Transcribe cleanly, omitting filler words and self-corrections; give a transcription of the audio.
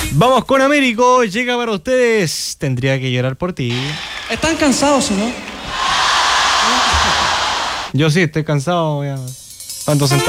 Vamos con Américo, llega para ustedes. Tendría que llorar por ti. ¿Están cansados o no? Yo sí, estoy cansado. Ya. Tanto sentado.